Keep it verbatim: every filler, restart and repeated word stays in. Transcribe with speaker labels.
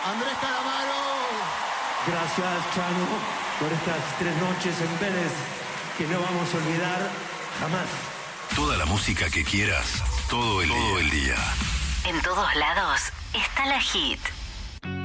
Speaker 1: Andrés Calamaro.
Speaker 2: Gracias, Chano, por estas tres noches en Vélez que no vamos a olvidar jamás.
Speaker 3: Toda la música que quieras, todo el, todo el día.
Speaker 4: En todos lados está la Hit.